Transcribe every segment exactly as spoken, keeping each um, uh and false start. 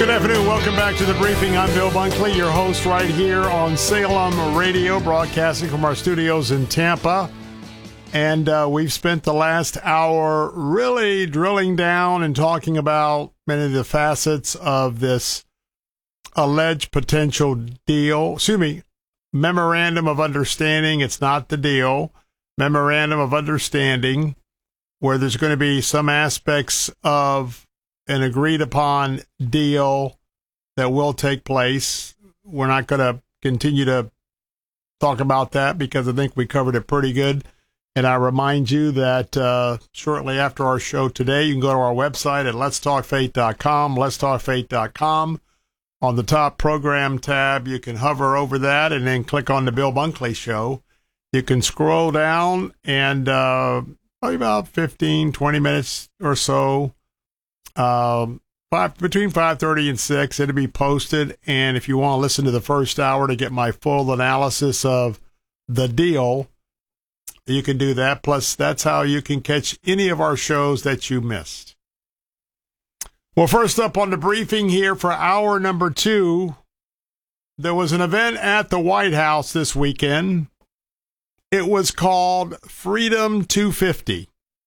Good afternoon. Welcome back to the briefing. I'm Bill Bunkley, your host right here on Salem Radio, broadcasting from our studios in Tampa. And uh, we've spent the last hour really drilling down and talking about many of the facets of this alleged potential deal. Excuse me, memorandum of understanding. It's not the deal. Memorandum of understanding, where there's going to be some aspects of an agreed upon deal that will take place. We're not going to continue to talk about that because I think we covered it pretty good. And I remind you that uh, shortly after our show today, you can go to our website at lets talk faith dot com, lets talk faith dot com. On the top program tab, you can hover over that and then click on the Bill Bunkley Show. You can scroll down and uh, probably about fifteen, twenty minutes or so, um, five, between five thirty and six, it'll be posted. And if you want to listen to the first hour to get my full analysis of the deal, you can do that. Plus, that's how you can catch any of our shows that you missed. Well, first up on the briefing here for hour number two, there was an event at the White House this weekend. It was called Freedom two fifty.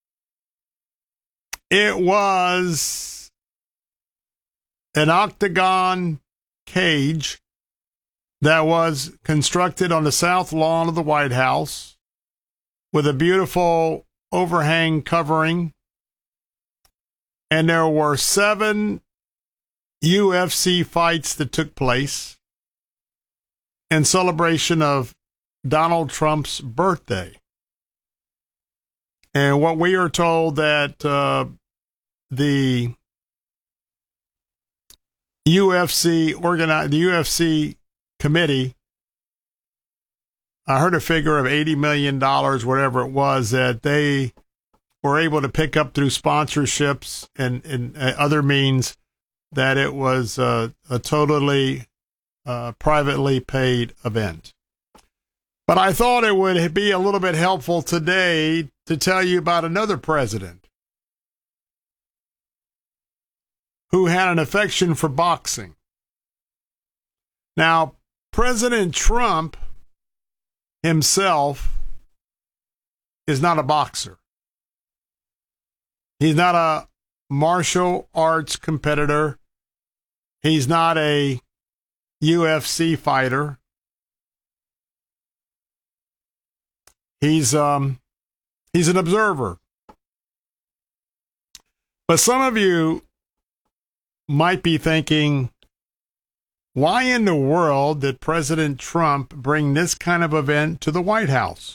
It was an octagon cage that was constructed on the south lawn of the White House with a beautiful overhang covering. And there were seven U F C fights that took place in celebration of Donald Trump's birthday. And what we are told that uh, the U F C organize, the U F C committee, I heard a figure of eighty million dollars, whatever it was, that they were able to pick up through sponsorships and, and uh, other means, that it was uh, a totally uh, privately paid event. But I thought it would be a little bit helpful today to tell you about another president who had an affection for boxing. Now, President Trump himself is not a boxer. He's not a martial arts competitor. He's not a U F C fighter. He's um he's an observer. But some of you might be thinking, why in the world did President Trump bring this kind of event to the White House?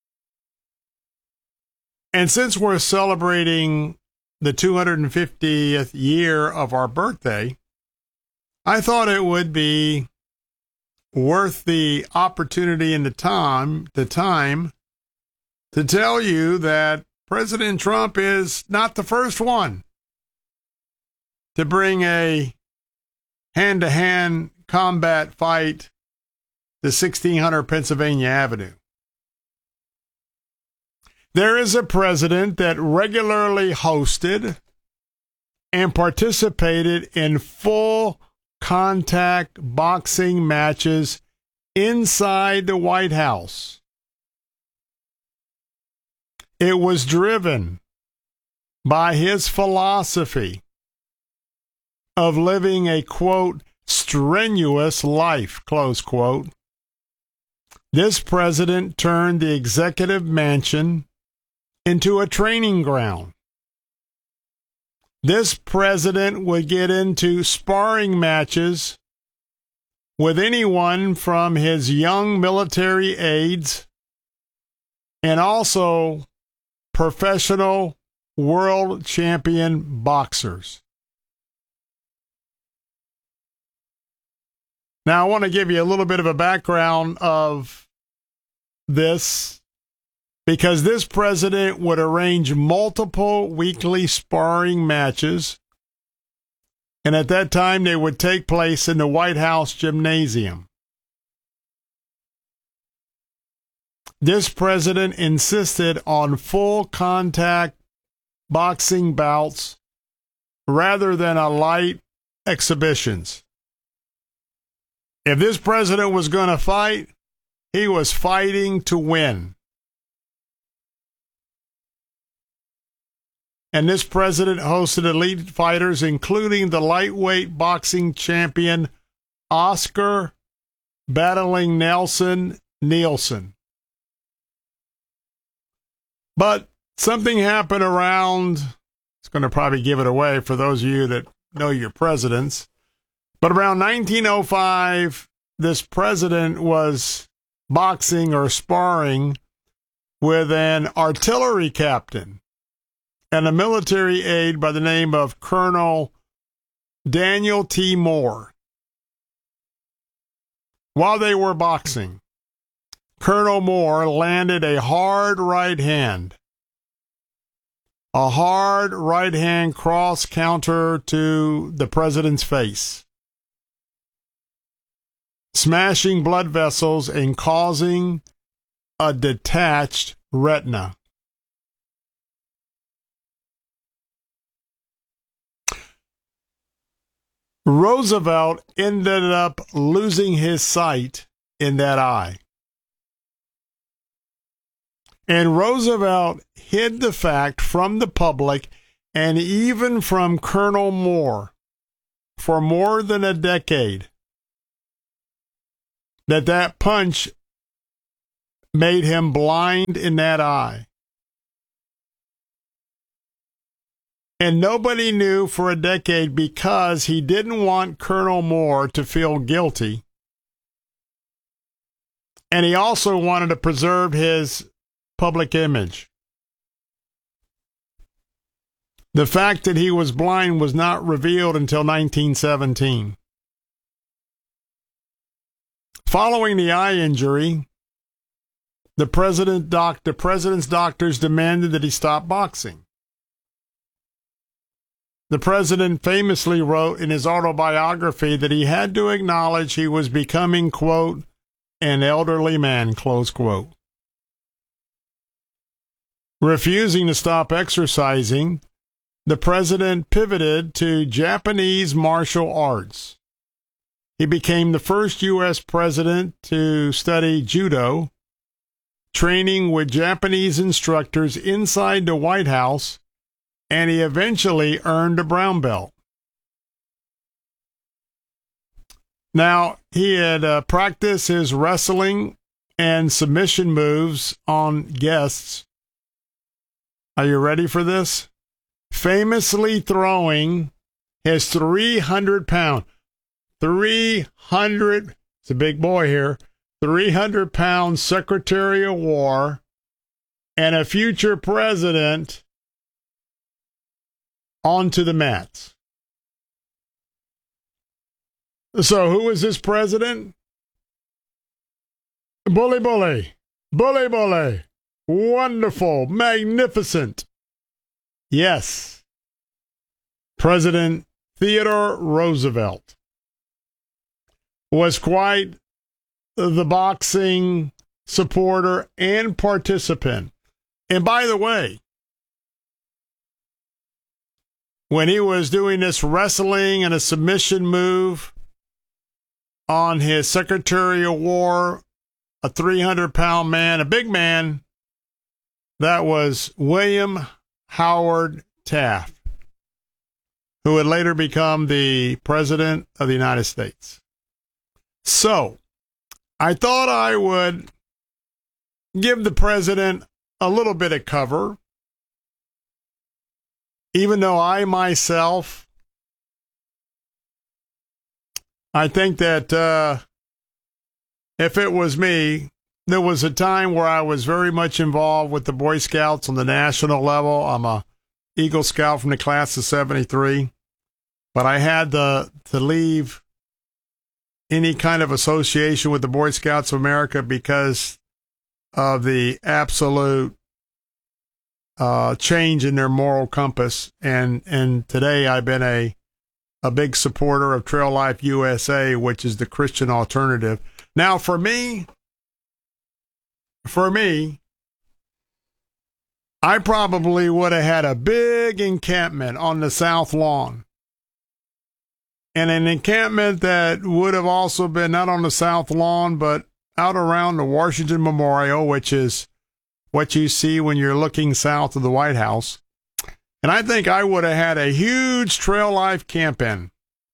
And since we're celebrating the two hundred fiftieth year of our birthday, I thought it would be worth the opportunity and the time, the time to tell you that President Trump is not the first one to bring a hand-to-hand combat fight to sixteen hundred Pennsylvania Avenue. There is a president that regularly hosted and participated in full contact boxing matches inside the White House. It was driven by his philosophy of living a, quote, strenuous life, close quote. This president turned the executive mansion into a training ground. This president would get into sparring matches with anyone from his young military aides and also professional world champion boxers. Now, I want to give you a little bit of a background of this, because this president would arrange multiple weekly sparring matches, and at that time they would take place in the White House gymnasium. This president insisted on full contact boxing bouts rather than a light exhibitions. If this president was going to fight, he was fighting to win. And this president hosted elite fighters, including the lightweight boxing champion Oscar battling Nelson Nielsen. But something happened around, it's going to probably give it away for those of you that know your presidents, but around nineteen oh five, this president was boxing or sparring with an artillery captain and a military aide by the name of Colonel Daniel T. Moore. While they were boxing, Colonel Moore landed a hard right hand, a hard right hand cross counter to the president's face, smashing blood vessels and causing a detached retina. Roosevelt ended up losing his sight in that eye. And Roosevelt hid the fact from the public and even from Colonel Moore for more than a decade that that punch made him blind in that eye. And nobody knew for a decade because he didn't want Colonel Moore to feel guilty. And he also wanted to preserve his public image. The fact that he was blind was not revealed until nineteen seventeen. Following the eye injury, the president doc, the president's doctors demanded that he stop boxing. The president famously wrote in his autobiography that he had to acknowledge he was becoming, quote, an elderly man, close quote. Refusing to stop exercising, the president pivoted to Japanese martial arts. He became the first U S president to study judo, training with Japanese instructors inside the White House, and he eventually earned a brown belt. Now, he had uh, practiced his wrestling and submission moves on guests. Are you ready for this? Famously throwing his three hundred pound, three hundred, it's a big boy here, three hundred pound Secretary of War and a future president onto the mats. So who is this president? Bully, bully, bully, bully, wonderful, magnificent. Yes, President Theodore Roosevelt was quite the boxing supporter and participant. And by the way, when he was doing this wrestling and a submission move on his Secretary of War, a three hundred pound man, a big man, that was William Howard Taft, who would later become the President of the United States. So, I thought I would give the president a little bit of cover, even though I myself, I think that uh, if it was me, there was a time where I was very much involved with the Boy Scouts on the national level. I'm a Eagle Scout from the class of seventy-three, but I had to, to leave any kind of association with the Boy Scouts of America because of the absolute uh, change in their moral compass. And, and today I've been a, a big supporter of Trail Life U S A, which is the Christian alternative. Now, for me, for me, I probably would have had a big encampment on the South Lawn and an encampment that would have also been not on the South Lawn, but out around the Washington Memorial, which is what you see when you're looking south of the White House. And I think I would have had a huge trail life camp-in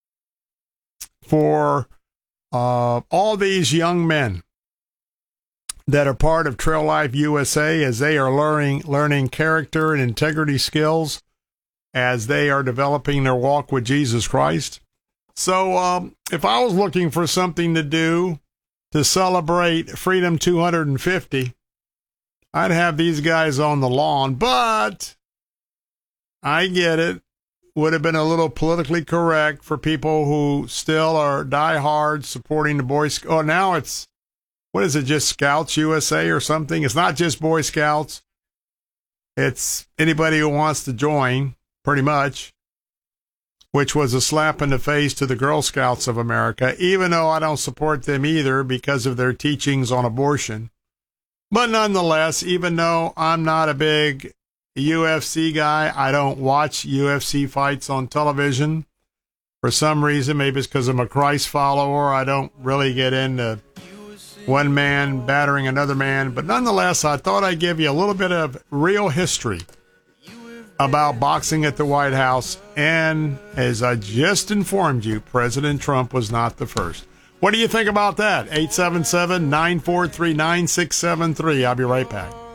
for uh, all these young men that are part of Trail Life U S A as they are learning learning character and integrity skills as they are developing their walk with Jesus Christ. So um, if I was looking for something to do to celebrate Freedom two hundred fifty, I'd have these guys on the lawn, but I get it. Would have been a little politically correct for people who still are diehard supporting the Boy Scouts. Oh, now it's, what is it, just Scouts U S A or something? It's not just Boy Scouts. It's anybody who wants to join, pretty much, which was a slap in the face to the Girl Scouts of America, even though I don't support them either because of their teachings on abortion. But nonetheless, even though I'm not a big U F C guy, I don't watch U F C fights on television. For some reason, maybe it's because I'm a Christ follower, I don't really get into one man battering another man. But nonetheless, I thought I'd give you a little bit of real history about boxing at the White House. And as I just informed you, President Trump was not the first. What do you think about that? eight seven seven, nine four three, nine six seven three. I'll be right back.